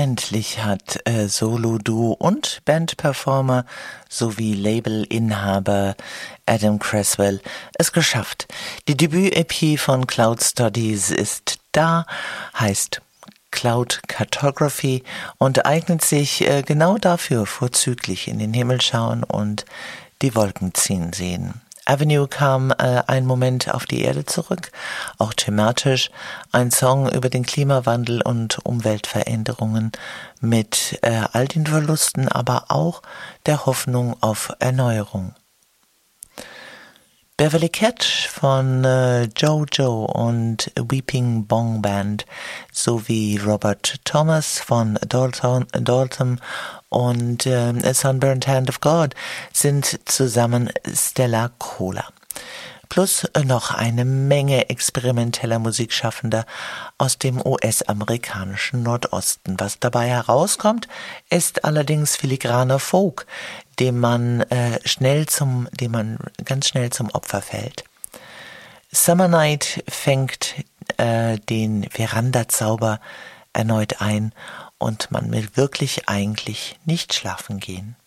Endlich hat Solo-Duo und Bandperformer sowie Labelinhaber Adam Cresswell es geschafft. Die Debüt-EP von Cloud Studies ist da, heißt Cloud Cartography und eignet sich genau dafür vorzüglich in den Himmel schauen und die Wolken ziehen sehen. Avenue kam einen Moment auf die Erde zurück, auch thematisch ein Song über den Klimawandel und Umweltveränderungen mit all den Verlusten, aber auch der Hoffnung auf Erneuerung. Beverly Cat von Jojo und Weeping Bong Band sowie Robert Thomas von Dalton und Sunburned Hand of God sind zusammen Stella Cola. Plus noch eine Menge experimenteller Musikschaffender aus dem US-amerikanischen Nordosten. Was dabei herauskommt, ist allerdings filigraner Folk, dem man ganz schnell zum Opfer fällt. Summer Night fängt den Verandazauber erneut ein und man will wirklich eigentlich nicht schlafen gehen.